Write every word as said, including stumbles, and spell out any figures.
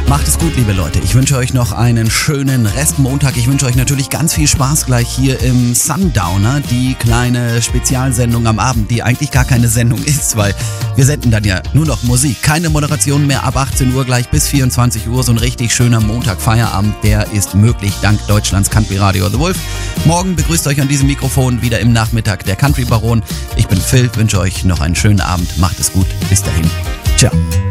Macht es gut, liebe Leute. Ich wünsche euch noch einen schönen Restmontag. Ich wünsche euch natürlich ganz viel Spaß gleich hier im Sundowner, die kleine Spezialsendung am Abend, die eigentlich gar keine Sendung ist, weil wir senden dann ja nur noch Musik. Keine Moderation mehr ab achtzehn Uhr gleich bis vierundzwanzig Uhr. So ein richtig schöner Montag-Feierabend, der ist möglich dank Deutschlands Country Radio The Wolf. Morgen begrüßt euch an diesem Mikrofon wieder im Nachmittag der Country Baron. Ich bin Phil, wünsche euch noch einen schönen Abend. Macht es gut. Bis dahin. Ciao.